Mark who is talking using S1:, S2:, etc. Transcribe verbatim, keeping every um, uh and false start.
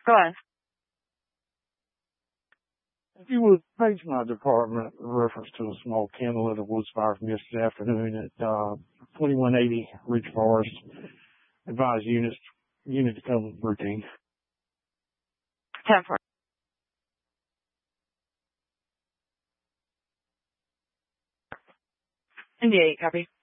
S1: Go ahead.
S2: If you would page my department reference to a small candle at a woods fire from yesterday afternoon at uh, twenty-one eighty Ridge Forest. Advise units unit to come routine.
S1: ten four. India eight, copy.